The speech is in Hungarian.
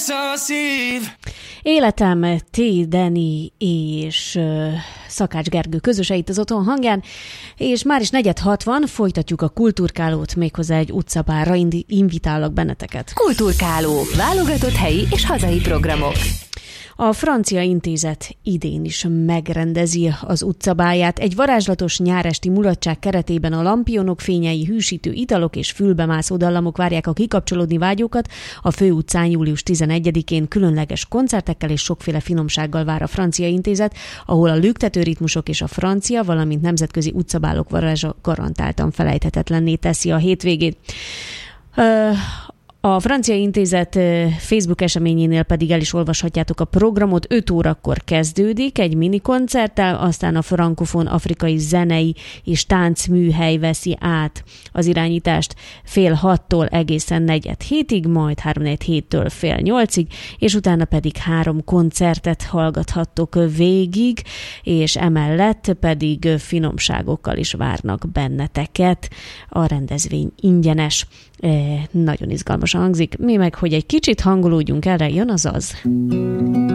Életem, T. Deni és Szakács Gergő közöse itt az Otthon hangján, és már is 4:60, folytatjuk a Kulturkálót, méghozzá egy utcabárra invitálok benneteket. Kulturkáló, válogatott helyi és hazai programok. A Francia Intézet idén is megrendezi az utcabáját. Egy varázslatos nyáresti mulatság keretében a lampionok fényei, hűsítő italok és fülbemászó dallamok várják a kikapcsolódni vágyókat. A Főutcán július 11-én különleges koncertekkel és sokféle finomsággal vár a Francia Intézet, ahol a lüktető ritmusok és a francia, valamint nemzetközi utcabálok varázsa garantáltan felejthetetlenné teszi a hétvégét. A Francia Intézet Facebook eseményénél pedig el is olvashatjátok a programot. 5 órakor kezdődik egy minikoncerttel, aztán a frankofon afrikai zenei és táncműhely veszi át az irányítást 5:30-tól egészen 4:07-ig, majd 3:47-től 7:30-ig, és utána pedig 3 koncertet hallgathattok végig, és emellett pedig finomságokkal is várnak benneteket. A rendezvény ingyenes. Nagyon izgalmasan hangzik. Mi meg, hogy egy kicsit hangolódjunk, erre jön az.